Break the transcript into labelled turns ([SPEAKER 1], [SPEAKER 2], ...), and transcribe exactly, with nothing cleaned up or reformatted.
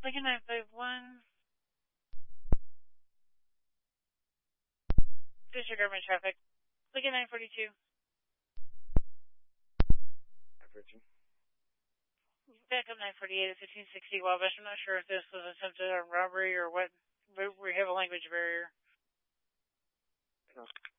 [SPEAKER 1] Lincoln nine five one. Disregard my traffic. Lincoln nine forty-two.
[SPEAKER 2] nine forty-two.
[SPEAKER 1] Backup nine forty-eight at fifteen sixty Wabash. I'm not sure if this was attempted armed robbery or what. We have a language barrier.
[SPEAKER 2] No.